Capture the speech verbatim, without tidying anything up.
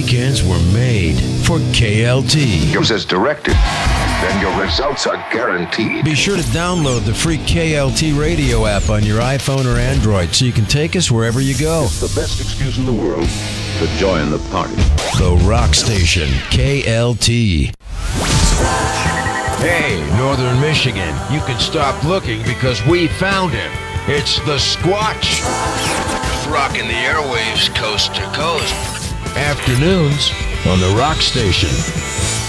weekends were made for K L T. Use as directed, then your results are guaranteed. Be sure to download the free K L T radio app on your iPhone or Android so you can take us wherever you go. It's the best excuse in the world to join the party. The Rock Station, K L T. Hey, Northern Michigan, you can stop looking because we found him. It's the Squatch. Rocking the airwaves coast to coast. Afternoons on the Rock Station.